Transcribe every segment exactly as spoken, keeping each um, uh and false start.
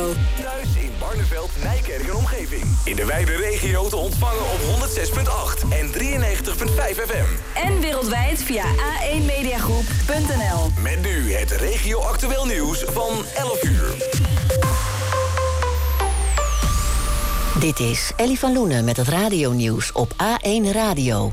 Thuis in Barneveld, Nijkerk en omgeving. In de wijde regio te ontvangen op honderd zes komma acht en drieënnegentig komma vijf F M. En wereldwijd via a één mediagroep punt n l. Met nu het regio-actueel nieuws van elf uur. Dit is Ellie van Loenen met het radionieuws op A één Radio.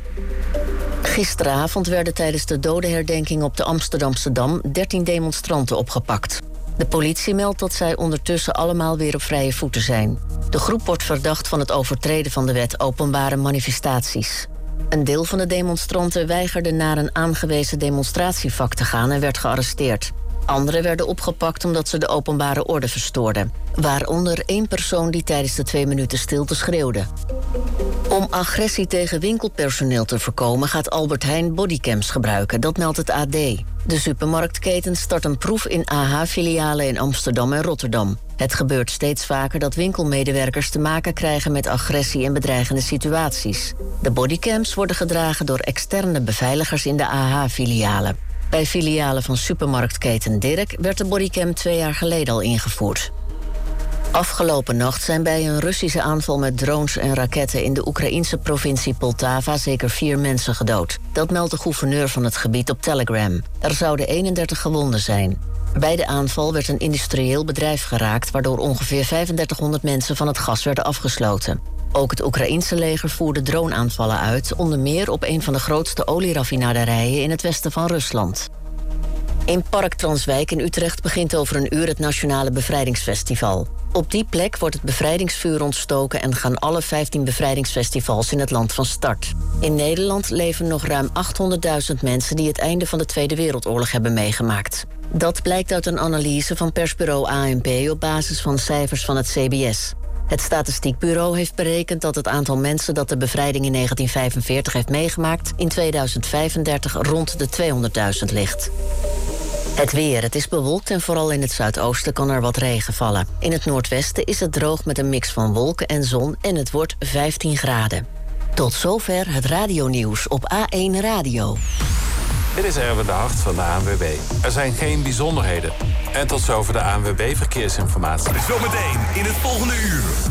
Gisteravond werden tijdens de dodenherdenking op de Amsterdamse Dam dertien demonstranten opgepakt. De politie meldt dat zij ondertussen allemaal weer op vrije voeten zijn. De groep wordt verdacht van het overtreden van de wet openbare manifestaties. Een deel van de demonstranten weigerde naar een aangewezen demonstratievak te gaan en werd gearresteerd. Anderen werden opgepakt omdat ze de openbare orde verstoorden. Waaronder één persoon die tijdens de twee minuten stilte schreeuwde. Om agressie tegen winkelpersoneel te voorkomen gaat Albert Heijn bodycams gebruiken, dat meldt het A D. De supermarktketen start een proef in A H-filialen in Amsterdam en Rotterdam. Het gebeurt steeds vaker dat winkelmedewerkers te maken krijgen met agressie en bedreigende situaties. De bodycams worden gedragen door externe beveiligers in de A H-filialen. Bij filialen van supermarktketen Dirk werd de bodycam twee jaar geleden al ingevoerd. Afgelopen nacht zijn bij een Russische aanval met drones en raketten in de Oekraïense provincie Poltava zeker vier mensen gedood. Dat meldt de gouverneur van het gebied op Telegram. Er zouden eenendertig gewonden zijn. Bij de aanval werd een industrieel bedrijf geraakt, waardoor ongeveer vijfendertighonderd mensen van het gas werden afgesloten. Ook het Oekraïense leger voerde droneaanvallen uit, onder meer op een van de grootste olieraffinaderijen in het westen van Rusland. In Park Transwijk in Utrecht begint over een uur het Nationale Bevrijdingsfestival. Op die plek wordt het bevrijdingsvuur ontstoken en gaan alle vijftien bevrijdingsfestivals in het land van start. In Nederland leven nog ruim achthonderdduizend mensen die het einde van de Tweede Wereldoorlog hebben meegemaakt. Dat blijkt uit een analyse van persbureau A N P op basis van cijfers van het C B S. Het Statistiekbureau heeft berekend dat het aantal mensen dat de bevrijding in negentien vijfenveertig heeft meegemaakt in tweeduizend vijfendertig rond de tweehonderdduizend ligt. Het weer. Het is bewolkt en vooral in het zuidoosten kan er wat regen vallen. In het noordwesten is het droog met een mix van wolken en zon en het wordt vijftien graden. Tot zover het radionieuws op A één Radio. Dit is Erwin de Hart van de A N W B. Er zijn geen bijzonderheden. En tot zover de A N W B Verkeersinformatie. Zometeen in het volgende uur.